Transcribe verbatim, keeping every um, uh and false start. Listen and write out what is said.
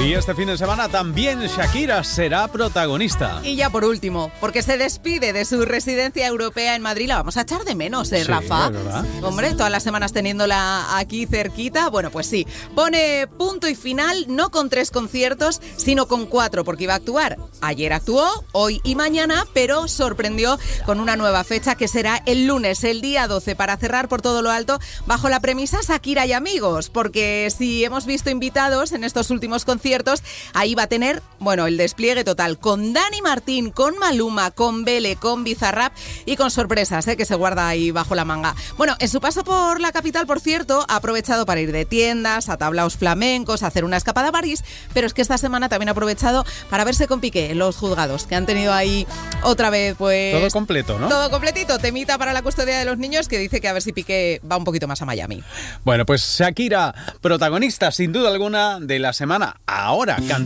Y este fin de semana también Shakira será protagonista. Y ya por último, porque se despide de su residencia europea en Madrid, la vamos a echar de menos, ¿eh, Sí, Rafa? es verdad. Hombre, todas las semanas teniéndola aquí cerquita. Bueno, pues sí, pone punto y final, no con tres conciertos, sino con cuatro, porque iba a actuar. Ayer actuó, hoy y mañana, pero sorprendió con una nueva fecha que será el lunes, el día doce, para cerrar por todo lo alto, bajo la premisa Shakira y amigos, porque si hemos visto invitados en estos últimos conciertos, ahí va a tener, bueno, el despliegue total, con Dani Martín, con Maluma, con Bele, con Bizarrap y con sorpresas, ¿eh? Que se guarda ahí bajo la manga. Bueno, en su paso por la capital, por cierto, ha aprovechado para ir de tiendas, a tablaos flamencos, a hacer una escapada a París, pero es que esta semana también ha aprovechado para verse con Piqué en los juzgados, que han tenido ahí otra vez, pues... Todo completo, ¿no? Todo completito, temita para la custodia de los niños, que dice que a ver si Piqué va un poquito más a Miami. Bueno, pues Shakira, protagonista sin duda alguna de la semana, ahora cantando.